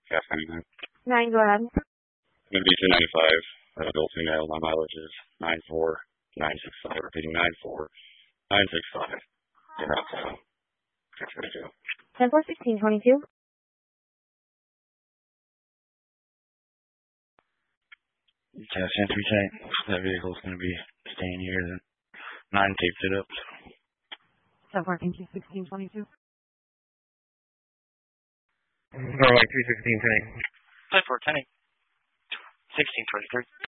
Caffeine. 9, go ahead. Going to be 295. Adult female. My mileage is 94965. Repeating 94965. You're out. 632. 10-4-16-22. Test entry tank. That vehicle's going to be staying here. Then 9 taped it up. 10-14-16-22. Or like 216 tank. 10-4-10-16-23.